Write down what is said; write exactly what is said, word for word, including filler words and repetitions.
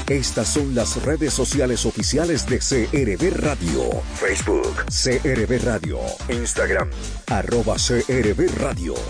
Estas son las redes sociales oficiales de C R B Radio. Facebook, C R B Radio. Instagram, arroba C R B Radio.